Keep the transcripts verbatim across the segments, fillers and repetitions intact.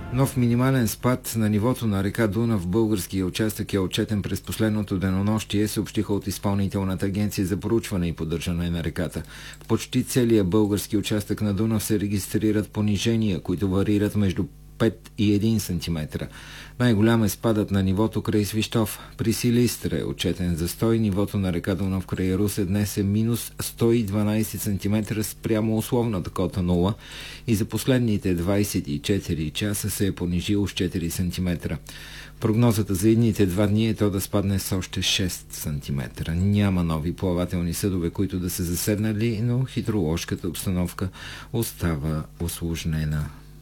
Нов минимален спад на нивото на река Дунав в българския участък е отчетен през последното денонощие, съобщиха от Изпълнителната агенция за проучване и поддържане на реката. В почти целия български участък на Дунав се регистрират понижения, които варират между пет и един сантиметра. Най-голям е спадът на нивото край Свищов. При Силистра е отчетен застой. Нивото на река Дунав край Русе днес е минус сто и дванадесет сантиметра спрямо условната кота нула и за последните двадесет и четири часа се е понижило с четири сантиметра. Прогнозата за идните два дни е то да спадне с още шест сантиметра. Няма нови плавателни съдове, които да са заседнали, но хидроложката обстановка остава усложнена.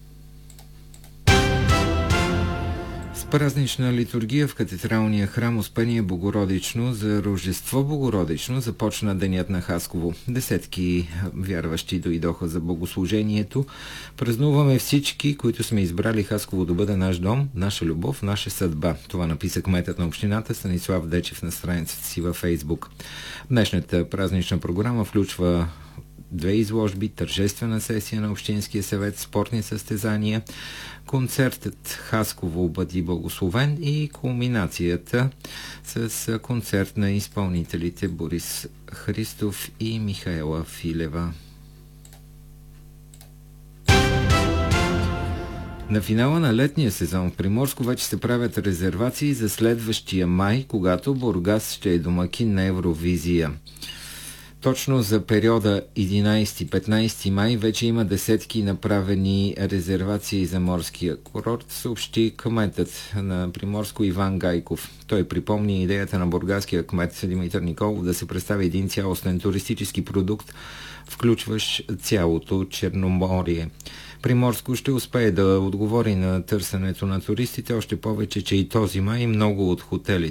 С празнична литургия в катедралния храм Успение Богородично за Рождество Богородично започна денят на Хасково. Десетки вярващи дойдоха за богослужението. Празнуваме всички, които сме избрали Хасково да бъде наш дом, наша любов, наша съдба. Това написа кметът на общината Станислав Дечев на страницата си във Фейсбук. Днешната празнична програма включва две изложби, тържествена сесия на Общинския съвет, спортни състезания, концертът Хасково бъди благословен и кулминацията с концерт на изпълнителите Борис Христов и Михаела Филева. На финала на летния сезон в Приморско вече се правят резервации за следващия май, когато Бургас ще е домакин на Евровизия. Точно за периода единадесети-петнадесети май вече има десетки направени резервации за морския курорт, съобщи кметът на Приморско Иван Гайков. Той припомни идеята на бургаския кмет Димитър Николов да се представи един цялостен туристически продукт, включващ цялото Черноморие. Приморско ще успее да отговори на търсенето на туристите, още повече, че и този май много от хотелите